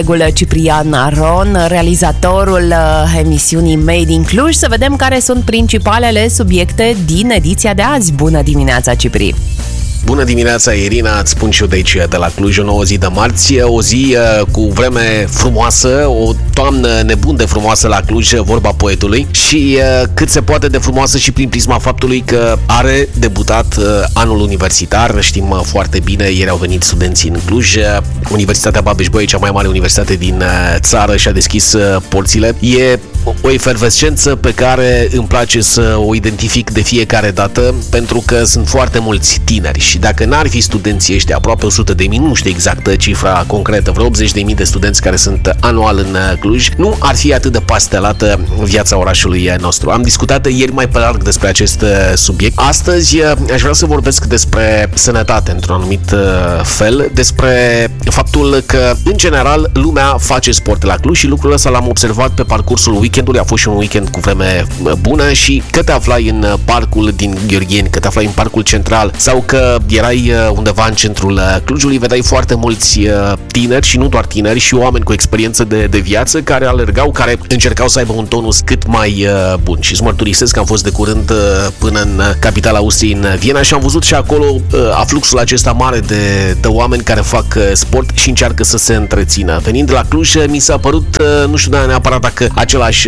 colegul Ciprian Aron, realizatorul emisiunii Made in Cluj, să vedem care sunt principalele subiecte din ediția de azi. Bună dimineața, Cipri! Bună dimineața, Irina, îți spun și eu de aici, de la Cluj, o nouă zi de marți, o zi cu vreme frumoasă, o toamnă nebun de frumoasă la Cluj, vorba poetului, și cât se poate de frumoasă și prin prisma faptului că are debutat anul universitar. Știm foarte bine, ieri au venit studenții în Cluj, Universitatea Babeș-Bolyai, cea mai mare universitate din țară, și-a deschis porțile. E o efervescență pe care îmi place să o identific de fiecare dată, pentru că sunt foarte mulți tineri și dacă n-ar fi studenții ăștia, aproape 100.000, nu știu exact cifra concretă, vreo 80.000 de studenți care sunt anual în Cluj, nu ar fi atât de pastelată viața orașului nostru. Am discutat ieri mai pe larg despre acest subiect. Astăzi aș vrea să vorbesc despre sănătate într-un anumit fel, despre faptul că, în general, lumea face sport la Cluj și lucrul ăsta l-am observat pe parcursul weekendului. A fost și un weekend cu vreme bună și că te aflai în parcul din Gheorgheni, că te aflai în parcul central sau că erai undeva în centrul Clujului, vedeai foarte mulți tineri și nu doar tineri, și oameni cu experiență de viață care alergau, care încercau să aibă un tonus cât mai bun. Și îți mărturisesc că am fost de curând până în capitala Austriei, în Viena, și am văzut și acolo afluxul acesta mare de oameni care fac sport și încearcă să se întrețină. Venind de la Cluj, mi s-a părut, nu știu neapărat dacă același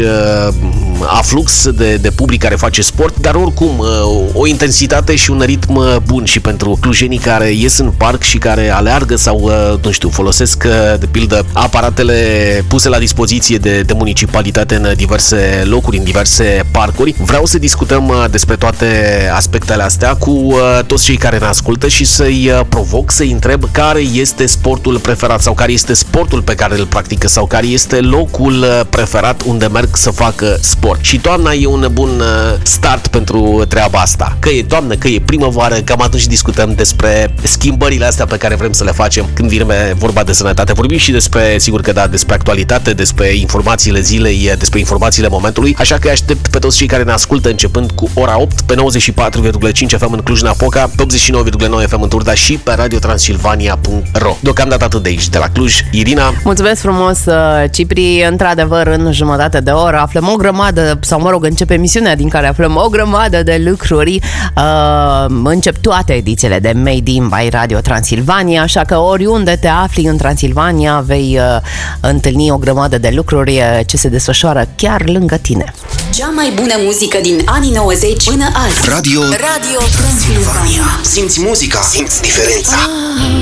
aflux de public care face sport, dar oricum o intensitate și un ritm bun și pentru clujenii care ies în parc și care aleargă sau, nu știu, folosesc de pildă aparatele puse la dispoziție de municipalitate în diverse locuri, în diverse parcuri. Vreau să discutăm despre toate aspectele astea cu toți cei care ne ascultă și să-i provoc, să-i întreb care este sportul preferat sau care este sportul pe care îl practică sau care este locul preferat unde merg să facă sport. Și toamna e un bun start pentru treaba asta. Că e toamnă, că e primăvară, cam atunci discutăm despre schimbările astea pe care vrem să le facem când vine vorba de sănătate. Vorbim și despre, sigur că da, despre actualitate, despre informațiile zilei, despre informațiile momentului, așa că aștept pe toți cei care ne ascultă începând cu ora 8 pe 94,5 FM în Cluj-Napoca, pe 89,9 FM în Turda și pe radiotransilvania.ro. Deocamdată atât de aici, de la Cluj. Irina. Mulțumesc frumos, Cipri. Într-adevăr, în jumătate de oră aflăm o grămadă, sau mă rog, începe emisiunea din care aflăm o grămadă de lucruri. Încep toate edițiile de Made in by Radio Transilvania, așa că oriunde te afli în Transilvania vei întâlni o grămadă de lucruri ce se desfășoară chiar lângă tine. Cea mai bună muzică din anii 90 până azi. Radio Transilvania. Simți muzica, simți diferența.